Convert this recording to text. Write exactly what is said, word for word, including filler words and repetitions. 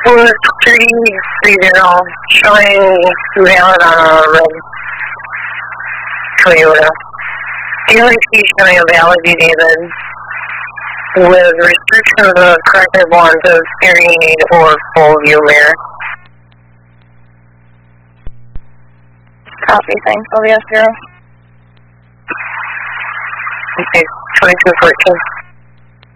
was three three zero, showing valid on a red Toyota. D L T showing a valid, David, with restrictions of corrective ones of steering aid or full view mirror. Copy, thanks, L V S zero. Okay, twenty-two fourteen.